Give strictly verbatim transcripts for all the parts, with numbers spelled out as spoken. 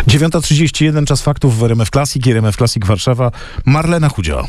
dziewiąta trzydzieści jeden, czas faktów w R M F Classic i R M F Classic Warszawa. Marlena Chudzio.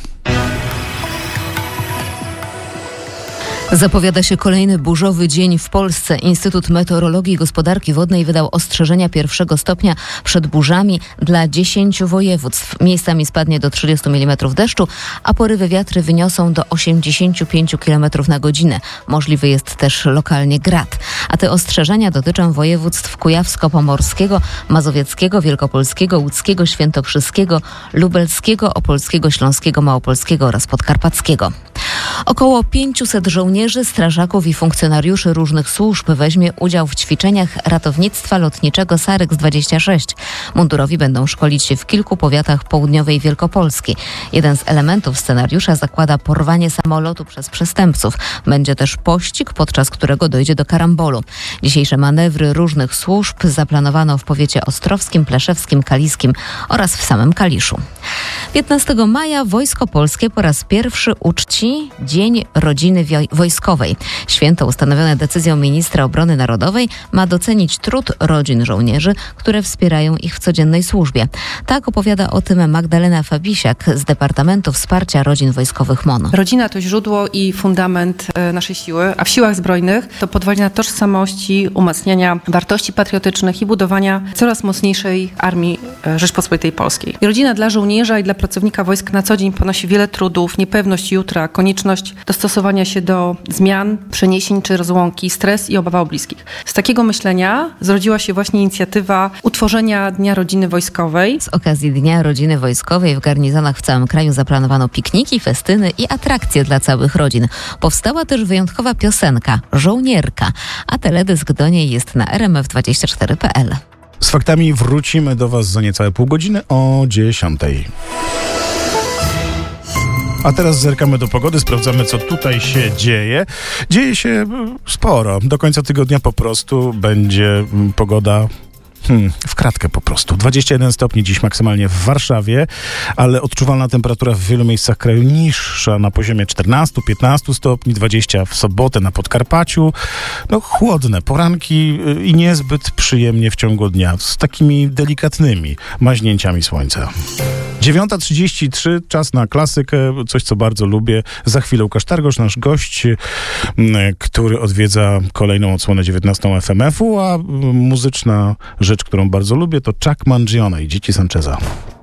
Zapowiada się kolejny burzowy dzień w Polsce. Instytut Meteorologii i Gospodarki Wodnej wydał ostrzeżenia pierwszego stopnia przed burzami dla dziesięciu województw. Miejscami spadnie do trzydziestu milimetrów deszczu, a porywy wiatry wyniosą do osiemdziesięciu pięciu kilometrów na godzinę. Możliwy jest też lokalnie grad. A te ostrzeżenia dotyczą województw kujawsko-pomorskiego, mazowieckiego, wielkopolskiego, łódzkiego, świętokrzyskiego, lubelskiego, opolskiego, śląskiego, małopolskiego oraz podkarpackiego. Około pięciuset żołnierzy, strażaków i funkcjonariuszy różnych służb weźmie udział w ćwiczeniach ratownictwa lotniczego Saryks dwadzieścia sześć. Mundurowi będą szkolić się w kilku powiatach południowej Wielkopolski. Jeden z elementów scenariusza zakłada porwanie samolotu przez przestępców. Będzie też pościg, podczas którego dojdzie do karambolu. Dzisiejsze manewry różnych służb zaplanowano w powiecie ostrowskim, pleszewskim, kaliskim oraz w samym Kaliszu. piętnastego maja Wojsko Polskie po raz pierwszy uczci Dzień Rodziny Wojskowej. Święto ustanowione decyzją ministra obrony narodowej ma docenić trud rodzin żołnierzy, które wspierają ich w codziennej służbie. Tak opowiada o tym Magdalena Fabisiak z Departamentu Wsparcia Rodzin Wojskowych M O N. Rodzina to źródło i fundament naszej siły, a w siłach zbrojnych to podwalina tożsamości, umacniania wartości patriotycznych i budowania coraz mocniejszej armii Rzeczpospolitej Polskiej. I rodzina dla żołnierza i dla pracownika wojsk na co dzień ponosi wiele trudów, niepewność jutra, konieczność dostosowania się do zmian, przeniesień czy rozłąki, stres i obawa o bliskich. Z takiego myślenia zrodziła się właśnie inicjatywa utworzenia Dnia Rodziny Wojskowej. Z okazji Dnia Rodziny Wojskowej w garnizonach w całym kraju zaplanowano pikniki, festyny i atrakcje dla całych rodzin. Powstała też wyjątkowa piosenka Żołnierka, a teledysk do niej jest na r m f dwadzieścia cztery kropka p l. Z faktami wrócimy do Was za niecałe pół godziny o dziesiątej. A teraz zerkamy do pogody, sprawdzamy, co tutaj się dzieje. Dzieje się sporo. Do końca tygodnia po prostu będzie pogoda Hmm, w kratkę po prostu. dwadzieścia jeden stopni dziś maksymalnie w Warszawie, ale odczuwalna temperatura w wielu miejscach kraju niższa, na poziomie czternaście piętnaście stopni, dwadzieścia w sobotę na Podkarpaciu. No chłodne poranki i niezbyt przyjemnie w ciągu dnia, z takimi delikatnymi maźnięciami słońca. dziewiąta trzydzieści trzy, czas na klasykę, coś co bardzo lubię. Za chwilę Łukasz Targosz, nasz gość, który odwiedza kolejną odsłonę dziewiętnastą F M F u, a muzyczna rzecz, którą bardzo lubię, to Chuck Mangione i Dzieci Sancheza.